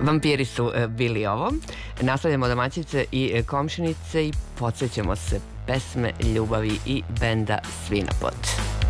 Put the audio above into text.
Vampiri su bili ovo. Nastavljamo domaćice i komšinice i podsjećamo se pesme ljubavi i benda Svinopot.